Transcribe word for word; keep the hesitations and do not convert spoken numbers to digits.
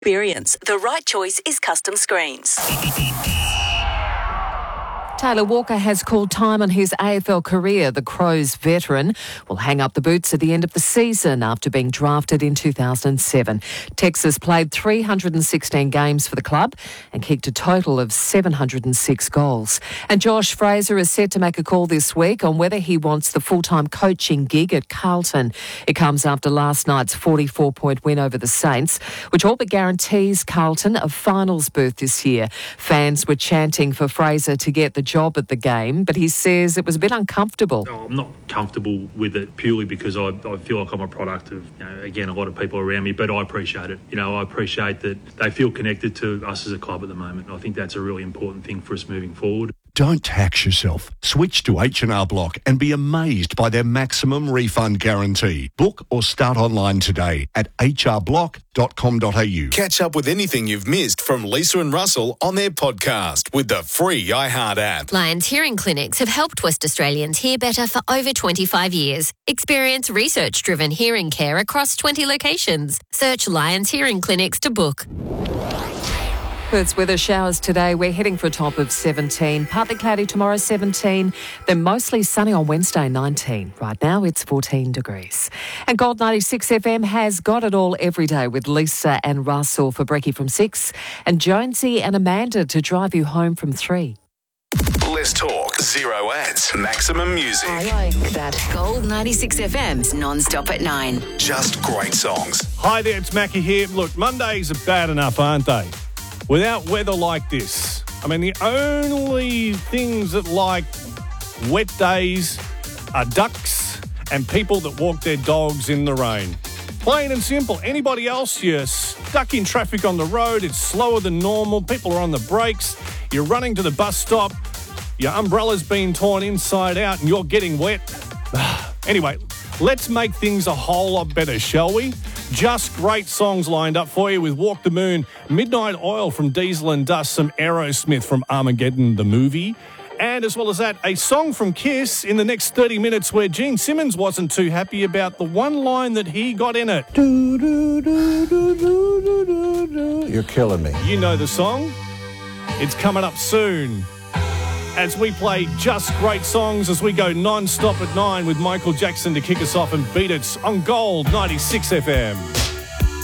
Experience. The right choice is Custom Screens. Taylor Walker has called time on his A F L career. The Crows veteran will hang up the boots at the end of the season after being drafted in two thousand seven. Texas played three hundred sixteen games for the club and kicked a total of seven hundred six goals. And Josh Fraser is set to make a call this week on whether he wants the full-time coaching gig at Carlton. It comes after last night's forty-four point win over the Saints, which all but guarantees Carlton a finals berth this year. Fans were chanting for Fraser to get the job at the game, but he says it was a bit uncomfortable. Oh, I'm not comfortable with it purely because I, I feel like I'm a product of, you know, again, a lot of people around me, but I appreciate it. You know, I appreciate that they feel connected to us as a club at the moment. I think that's a really important thing for us moving forward. Don't tax yourself. Switch to H and R Block and be amazed by their maximum refund guarantee. Book or start online today at h r block dot com dot a u. Catch up with anything you've missed from Lisa and Russell on their podcast with the free iHeart app. Lions Hearing Clinics have helped West Australians hear better for over twenty-five years. Experience research-driven hearing care across twenty locations. Search Lions Hearing Clinics to book. Perth's weather showers today. We're heading for a top of seventeen. Partly cloudy tomorrow, seventeen. Then mostly sunny on Wednesday, nineteen. Right now, it's fourteen degrees. And Gold ninety-six F M has got it all every day with Lisa and Russell for Brekkie from six and Jonesy and Amanda to drive you home from three. Let's talk. Zero ads. Maximum music. I like that. Gold ninety-six F M's non-stop at nine. Just great songs. Hi there, it's Mackie here. Look, Mondays are bad enough, aren't they? Without weather like this. I mean, the only things that like wet days are ducks and people that walk their dogs in the rain. Plain and simple. Anybody else, you're stuck in traffic on the road, it's slower than normal, people are on the brakes, you're running to the bus stop, your umbrella's been torn inside out and you're getting wet. Anyway, let's make things a whole lot better, shall we? Just great songs lined up for you with Walk the Moon, Midnight Oil from Diesel and Dust, some Aerosmith from Armageddon the movie, and as well as that, a song from Kiss in the next thirty minutes where Gene Simmons wasn't too happy about the one line that he got in it. Do, do, do, do, do, do, do. You're killing me. You know the song? It's coming up soon. As we play just great songs as we go non-stop at nine with Michael Jackson to kick us off and beat it on Gold ninety-six F M.